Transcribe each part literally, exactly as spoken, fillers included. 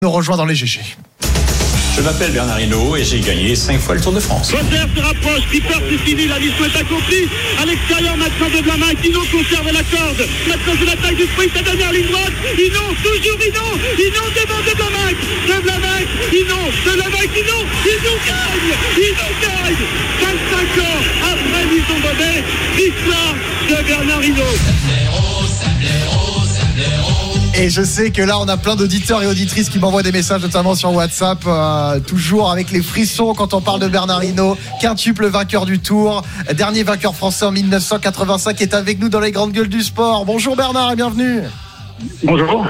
nous rejoint dans les G G. Je m'appelle Bernard Hinault et j'ai gagné cinq fois le Tour de France. Rosser se rapproche, Skipper c'est fini, la mission est accomplie. À l'extérieur maintenant de Blamac, Hinault conserve la corde. Maintenant c'est l'attaque du sprint, la dernière ligne droite. Hinault, toujours Hinault, Hinault devant de Blamac, de Blamac, Hinault, de Blamac, Hinault, Hinault gagne, Hinault gagne. vingt-cinq ans après Lison Bobet, victoire de Bernard Hinault. Et je sais que là, on a plein d'auditeurs et auditrices qui m'envoient des messages, notamment sur WhatsApp, euh, toujours avec les frissons quand on parle de Bernard Hinault, quintuple vainqueur du Tour, dernier vainqueur français en dix-neuf cent quatre-vingt-cinq, qui est avec nous dans les grandes gueules du sport. Bonjour Bernard et bienvenue. Bonjour.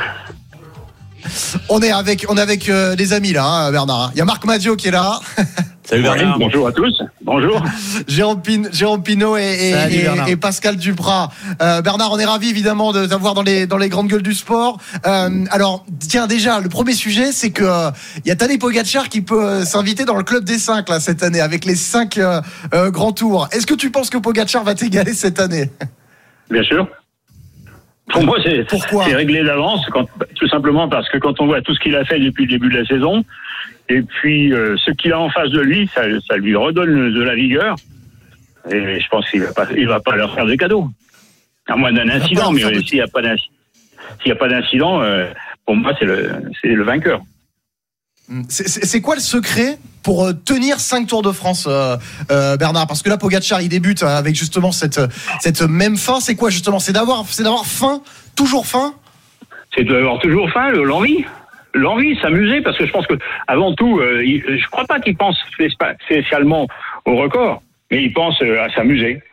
On est avec, on est avec euh, des amis là, hein, Bernard. Il y a Marc Madiot qui est là. Salut Bernard. Oui, bonjour à tous. Bonjour. Jérôme, Pin, Jérôme Pinault et, et, Salut, et, et Pascal Duprat. Euh, Bernard, on est ravis évidemment de t'avoir dans les, dans les grandes gueules du sport. Euh, alors, tiens, déjà, le premier sujet, c'est que il euh, y a Tadej Pogačar qui peut euh, s'inviter dans le club des cinq là, cette année, avec les cinq euh, euh, grands tours. Est-ce que tu penses que Pogačar va t'égaler cette année ? Bien sûr. Pour moi, c'est, Pourquoi c'est réglé d'avance, quand, tout simplement parce que quand on voit tout ce qu'il a fait depuis le début de la saison, et puis euh, ce qu'il a en face de lui, ça, ça lui redonne de la vigueur. Et je pense qu'il va pas, il va pas leur faire de cadeaux. À moins d'un incident, mais s'il n'y a pas d'incident, s'il y a pas d'incident, euh, pour moi, c'est le, c'est le vainqueur. C'est, c'est, c'est quoi le secret pour euh, tenir cinq Tours de France, euh, euh, Bernard ? Parce que là, Pogačar, il débute avec justement cette, cette même fin. C'est quoi justement ? C'est d'avoir, c'est d'avoir faim, toujours faim ? C'est d'avoir toujours faim, l'envie. L'envie, s'amuser, parce que je pense que avant tout, euh, il, je crois pas qu'il pense spécialement au record, mais il pense euh, à s'amuser.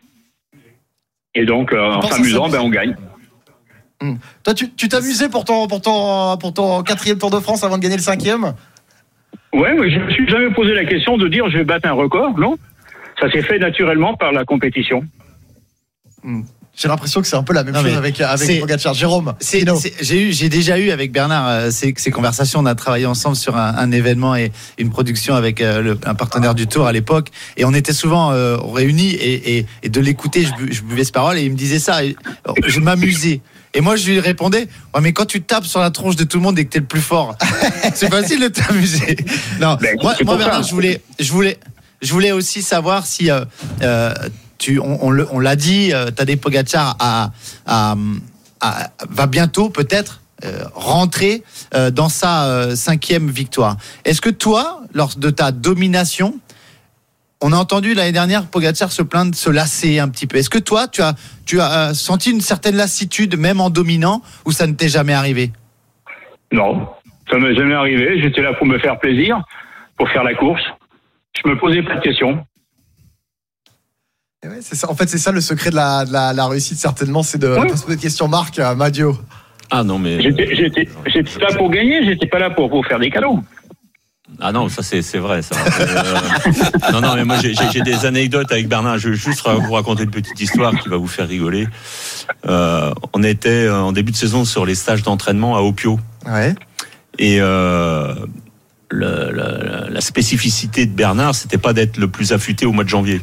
Et donc, euh, en s'amusant, ben on gagne. Hum. Toi, tu, tu t'amusais pour ton, pour ton, pour ton quatrième Tour de France avant de gagner le cinquième ? Ouais, mais je me suis jamais posé la question de dire je vais battre un record, non ? Ça s'est fait naturellement par la compétition. Hum. J'ai l'impression que c'est un peu la même Non, chose avec, avec Pogačar. Jérôme, c'est, c'est, j'ai, eu, j'ai déjà eu avec Bernard euh, ces, ces conversations. On a travaillé ensemble sur un, un événement et une production avec euh, le, un partenaire du Tour à l'époque. Et on était souvent euh, réunis et, et, et de l'écouter, je, bu, je buvais ses paroles et il me disait ça. Et, oh, je m'amusais. Et moi, je lui répondais, ouais, mais quand tu tapes sur la tronche de tout le monde et que t'es le plus fort, c'est facile de t'amuser. Non, ben, moi, moi Bernard, ça. je voulais, je voulais, je voulais aussi savoir si euh, euh, tu, on, on, le, on l'a dit, euh, Tadej Pogačar a, a, a, va bientôt peut-être euh, rentrer euh, dans sa euh, cinquième victoire. Est-ce que toi, lors de ta domination, on a entendu l'année dernière Pogačar se plaindre, se lasser un petit peu. Est-ce que toi, tu as, tu as senti une certaine lassitude, même en dominant, ou ça ne t'est jamais arrivé ? Non, ça m'est jamais arrivé. J'étais là pour me faire plaisir, pour faire la course. Je me posais pas de questions. ouais, c'est ça. En fait, c'est ça le secret de la, de la, la réussite, certainement, c'est de ne ouais. pas se poser de questions. Marc, euh, Madiot. Ah non, mais. J'étais, j'étais, j'étais là pour gagner, j'étais pas là pour, pour faire des cadeaux. Ah non, ça c'est, c'est vrai ça. Euh, non, non, mais moi j'ai, j'ai, j'ai des anecdotes avec Bernard. Je vais juste vous raconter une petite histoire qui va vous faire rigoler. Euh, on était en début de saison sur les stages d'entraînement à Opio. Ouais. Et euh, le, le, la spécificité de Bernard, c'était pas d'être le plus affûté au mois de janvier.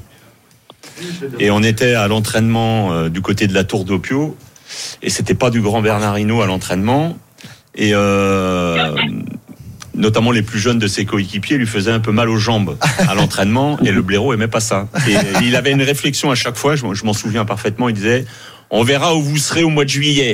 Et on était à l'entraînement euh, du côté de la tour d'Opio, et c'était pas du grand Bernard Hinault à l'entraînement. Et euh, notamment les plus jeunes de ses coéquipiers lui faisaient un peu mal aux jambes à l'entraînement, et le blaireau aimait pas ça. Et il avait une réflexion à chaque fois, je, je m'en souviens parfaitement, il disait: on verra où vous serez au mois de juillet.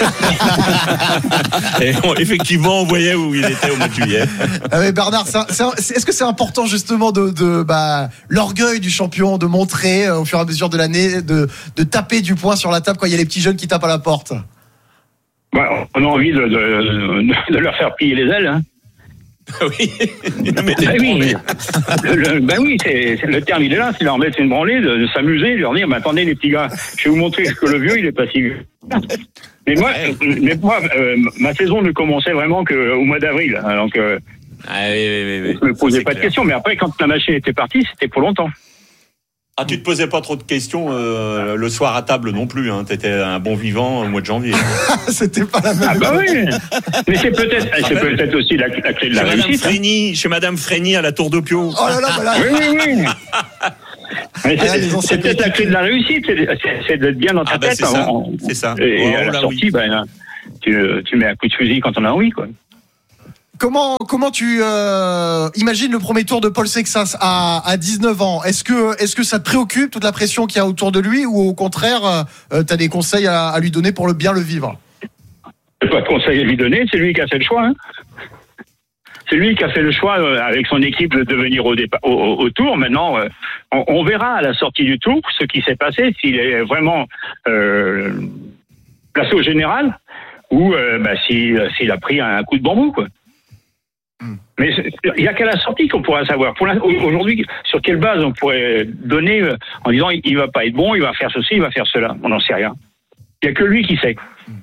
Et on, effectivement, on voyait où il était au mois de juillet. Ah mais Bernard, c'est un, c'est un, est-ce que c'est important justement de, de bah, l'orgueil du champion, de montrer euh, au fur et à mesure de l'année, de, de taper du poing sur la table quand il y a les petits jeunes qui tapent à la porte ? Ouais, on a envie de, de, de leur faire plier les ailes, hein. Oui, non, mais ben oui, le, le, ben oui c'est, c'est, le terme il est là, c'est leur mettre une branlée, de, de s'amuser, de leur dire, mais attendez les petits gars, je vais vous montrer que le vieux il est pas si vieux. Mais moi, mais moi euh, ma saison ne commençait vraiment qu'au mois d'avril, hein, donc euh, ah, oui, oui, oui, oui. je me posais ça, pas clair. de questions, mais après quand la machine était partie, c'était pour longtemps. Ah, tu te posais pas trop de questions euh, le soir à table non plus, hein. T'étais un bon vivant au mois de janvier. C'était pas la même. Ah bah oui. Mais c'est peut-être, c'est peut-être aussi la, la clé de la chez réussite. Madame Frény, hein. Chez Madame Frény à la Tour d'Opio. Oh là là, bah là. Oui, oui, oui. Mais Ah, c'est, les c'est peut-être la clé de la réussite, c'est, c'est, c'est d'être bien dans ta Ah, bah, tête. c'est ça. En, C'est ça. Et Oh, à la là, sortie, oui. ben, tu, tu mets un coup de fusil quand on a envie, quoi. Comment comment tu euh, imagines le premier tour de Paul Sexas à, à dix-neuf ans? Est-ce que est-ce que ça te préoccupe toute la pression qu'il y a autour de lui, ou au contraire euh, tu as des conseils à, à lui donner pour le bien le vivre? J'ai pas de conseils à lui donner, c'est lui qui a fait le choix. Hein. C'est lui qui a fait le choix euh, avec son équipe de venir au, départ, au, au, au tour. Maintenant, euh, on, on verra à la sortie du tour ce qui s'est passé, s'il est vraiment euh, placé au général ou euh, bah, s'il, s'il a pris un coup de bambou, quoi. Mais il n'y a qu'à la sortie qu'on pourra savoir. Pour aujourd'hui, sur quelle base on pourrait donner euh, en disant il ne va pas être bon, il va faire ceci, il va faire cela. On n'en sait rien. Il n'y a que lui qui sait.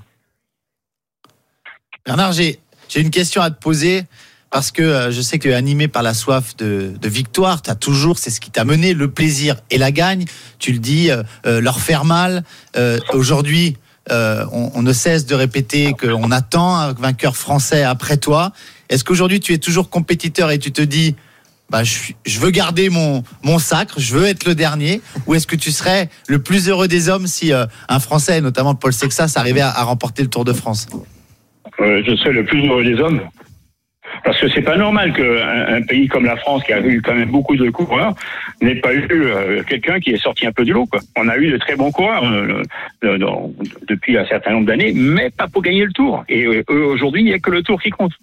Bernard, j'ai, j'ai une question à te poser, parce que euh, je sais que tu es animé par la soif de, de victoire. Tu as toujours, c'est ce qui t'a mené, le plaisir et la gagne. Tu le dis, euh, euh, leur faire mal. Euh, aujourd'hui, euh, on, on ne cesse de répéter qu'on attend un vainqueur français après toi. Est-ce qu'aujourd'hui tu es toujours compétiteur et tu te dis bah, je, je veux garder mon, mon sacre, je veux être le dernier, ou est-ce que tu serais le plus heureux des hommes si euh, un Français, notamment Paul Sexas, arrivait à, à remporter le Tour de France? euh, Je serais le plus heureux des hommes. Parce que c'est pas normal qu'un un pays comme la France, qui a eu quand même beaucoup de coureurs, n'ait pas eu euh, quelqu'un qui est sorti un peu du lot, quoi. On a eu de très bons coureurs euh, euh, dans, depuis un certain nombre d'années, mais pas pour gagner le Tour. Et euh, aujourd'hui, il n'y a que le Tour qui compte.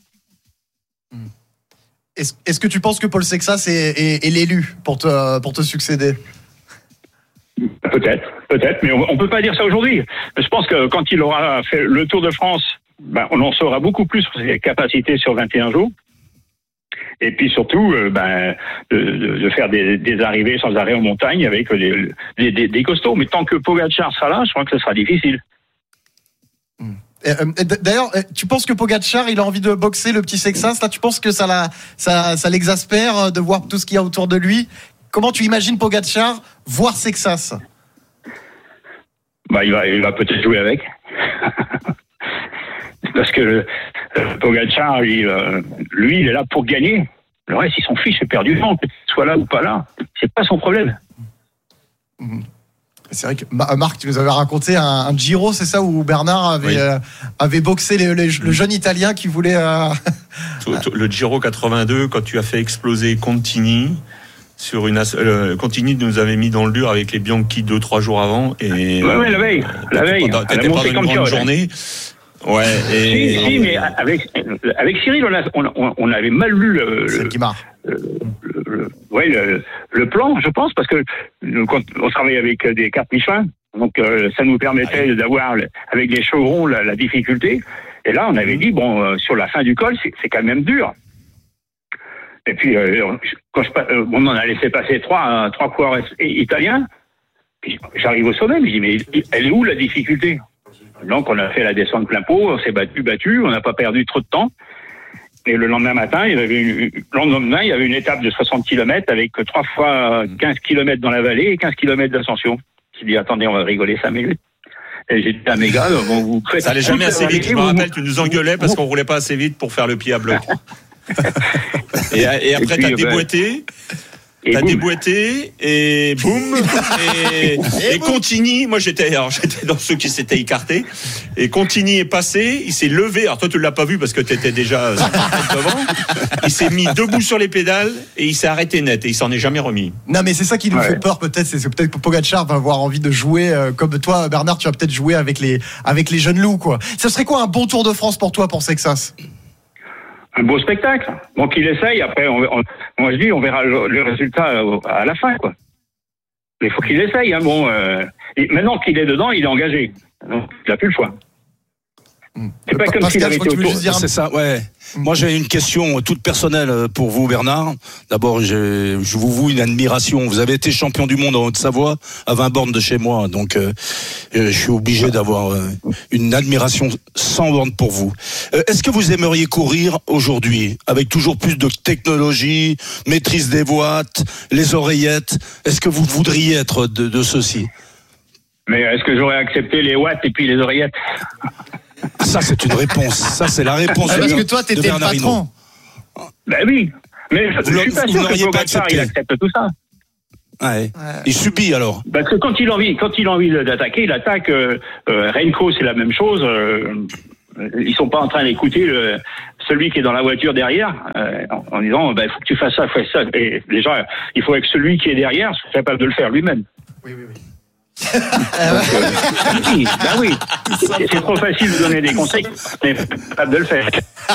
Est-ce, est-ce que tu penses que Paul Sexas est, est, est l'élu pour te, pour te succéder? Peut-être, peut-être, mais on ne peut pas dire ça aujourd'hui. Je pense que quand il aura fait le Tour de France, ben, on en saura beaucoup plus sur ses capacités sur vingt et un jours. Et puis surtout, euh, ben, de, de, de faire des, des arrivées sans arrêt en montagne avec des, des, des, des costauds. Mais tant que Pogačar sera là, je crois que ce sera difficile. Mmh. D'ailleurs, tu penses que Pogačar, il a envie de boxer le petit Sexas? Là, tu penses que ça, la, ça, ça l'exaspère de voir tout ce qu'il y a autour de lui? Comment tu imagines Pogačar voir Sexas? Bah, il va, il va peut-être jouer avec. Parce que euh, Pogačar, lui, euh, lui, il est là pour gagner. Le reste, il s'en fiche, c'est perdu du temps. Qu'il soit là ou pas là, c'est pas son problème. Mmh. C'est vrai que Marc, tu nous avais raconté un, un Giro, c'est ça, où Bernard avait, oui. euh, avait boxé les, les, le jeune Italien qui voulait... Euh... Le Giro quatre-vingt-deux, quand tu as fait exploser Contini, sur une euh, Contini nous avait mis dans le dur avec les Bianchi deux, trois jours avant. Et, ouais, ouais, la veille. Euh, la veille. T'étais pas, t'étais pas dans une grande journée. Ouais, et... Si, si, mais avec, avec Cyril, on, a, on, on avait mal lu le... C'est le qui marre. Le, le, le, ouais, le, le plan, je pense, parce que quand on travaille avec des cartes Michelin, donc euh, ça nous permettait ouais. d'avoir, avec les chevrons, la, la difficulté. Et là, on avait dit, bon, euh, sur la fin du col, c'est, c'est quand même dur. Et puis, euh, quand je, euh, on en a laissé passer trois, trois coureurs italiens, puis j'arrive au sommet, je me dis, mais elle est où la difficulté? Donc, on a fait la descente plein pot, on s'est battu, battu, on n'a pas perdu trop de temps. Et le lendemain matin, il y avait une, le lendemain, il y avait une étape de soixante kilomètres avec trois fois quinze kilomètres dans la vallée et quinze kilomètres d'ascension. J'ai dit, attendez, on va rigoler cinq minutes. Et j'ai dit à mes gars, bon, vous faites... Ça allait jamais assez vite. Je me rappelle, tu nous engueulais parce qu'on roulait pas assez vite pour faire le pied à bloc. et, et après, tu as déboîté. Et T'as boum. déboîté et boum et, et, et Contini. Moi j'étais alors j'étais dans ceux qui s'étaient écartés et Contini est passé. Il s'est levé. Alors toi tu l'as pas vu parce que t'étais déjà devant. Il s'est mis debout sur les pédales et il s'est arrêté net et il s'en est jamais remis. Non mais c'est ça qui nous ouais. fait peur peut-être. C'est, c'est peut-être que Pogačar va avoir envie de jouer euh, comme toi Bernard. Tu vas peut-être jouer avec les avec les jeunes loups quoi. Ça serait quoi un bon Tour de France pour toi pour Sexas? Un beau spectacle. Donc il essaye. Après, on, on, moi je dis, on verra le, le résultat à la fin, quoi. Mais il faut qu'il essaye. Hein. Bon, euh, et maintenant qu'il est dedans, il est engagé. Donc il n'a plus le choix. Mmh. C'est pas Pascal, comme s'il avait été autour. Un... C'est ça, ouais. Mmh. Moi, j'ai une question toute personnelle pour vous, Bernard. D'abord, j'ai, je vous voue une admiration. Vous avez été champion du monde en Haute-Savoie, à vingt bornes de chez moi. Donc, euh, je suis obligé d'avoir euh, une admiration sans borne pour vous. Euh, est-ce que vous aimeriez courir aujourd'hui, avec toujours plus de technologie, maîtrise des watts, les oreillettes? Est-ce que vous voudriez être de, de ceci? Mais est-ce que j'aurais accepté les watts et puis les oreillettes? Ah, ça, c'est une réponse. Ça, c'est la réponse. Ah, de parce Ber- que toi, t'étais le patron. Ben oui. Mais je, je suis pas sûr que Pogačar, il accepte tout ça. Ouais. Ouais. Il subit alors. Parce que quand il a envie, quand il a envie d'attaquer, il attaque. Euh, euh, Renko, c'est la même chose. Euh, ils sont pas en train d'écouter le, celui qui est dans la voiture derrière, euh, en, en disant, il bah, faut que tu fasses ça, fais ça. Et déjà, il faut que celui qui est derrière soit capable de le faire lui-même. Oui, oui, oui. Donc, euh, oui, ben oui. C'est, c'est trop facile de donner des conseils, mais pas de le faire.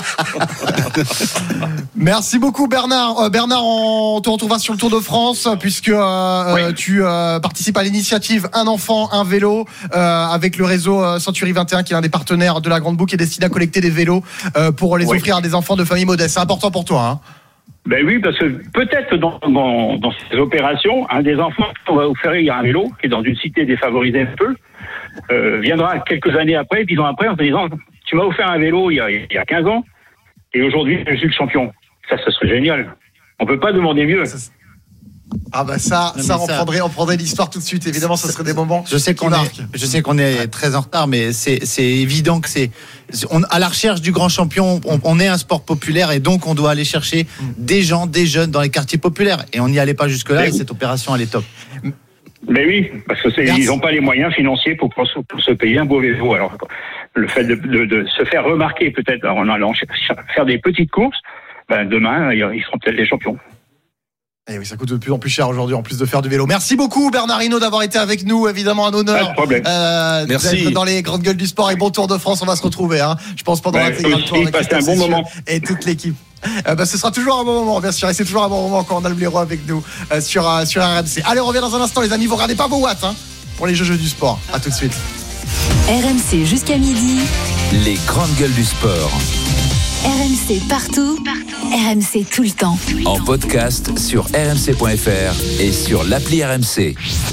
Merci beaucoup Bernard. Euh, Bernard, on te retrouvera sur le Tour de France puisque euh, oui. tu euh, participes à l'initiative Un enfant, un vélo euh, avec le réseau euh, Century vingt et un qui est l'un des partenaires de la Grande Boucle et destiné à collecter des vélos euh, pour les oui. offrir à des enfants de familles modestes. C'est important pour toi, hein? Ben oui, parce que peut-être dans, dans, dans ces opérations, un des enfants qu'on va offrir un vélo, qui est dans une cité défavorisée un peu, euh, viendra quelques années après, dix ans après, en se disant, tu m'as offert un vélo il y a, il y a quinze ans, et aujourd'hui, je suis le champion. Ça, ça serait génial. On peut pas demander mieux. Ah bah ça, Non, ça, on ça- prendrait, on prendrait l'histoire tout de suite. Évidemment, ça serait des moments. Je sais qui qu'on marquent. est, je sais qu'on est très en retard, mais c'est, c'est évident que c'est, on, à la recherche du grand champion, on, on est un sport populaire et donc on doit aller chercher des gens, des jeunes dans les quartiers populaires. Et on n'y allait pas jusque-là Mais et oui. cette opération, elle est top. Mais oui, parce que c'est, Merci. ils n'ont pas les moyens financiers pour, pour, se- pour se payer un beau vélo. Alors, le fait de, de, de se faire remarquer peut-être en allant ch- ch- faire des petites courses, ben demain, ils seront peut-être des champions. Eh oui, ça coûte de plus en plus cher aujourd'hui, en plus de faire du vélo. Merci beaucoup, Bernard Hinault, d'avoir été avec nous. Évidemment, un honneur. Pas de problème. Euh, Merci. d'être dans les grandes gueules du sport et bon Tour de France. On va se retrouver, hein. Je pense pendant Ouais, l'intégral aussi, tour avec passez un Christophe bon Cessieux moment. et toute l'équipe. Euh, bah, ce sera toujours un bon moment, bien sûr. Et c'est toujours un bon moment quand on a le blaireau avec nous euh, sur, euh, sur R M C. Allez, on revient dans un instant, les amis. Vous regardez pas vos watts, hein, pour les jeux, jeux du sport. À tout de suite. R M C jusqu'à midi. Les grandes gueules du sport. R M C partout. R M C tout le temps. En podcast sur r m c point f r et sur l'appli R M C.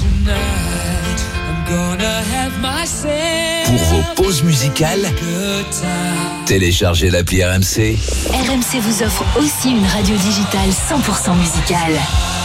Pour vos pauses musicales, téléchargez l'appli R M C. R M C vous offre aussi une radio digitale cent pour cent musicale.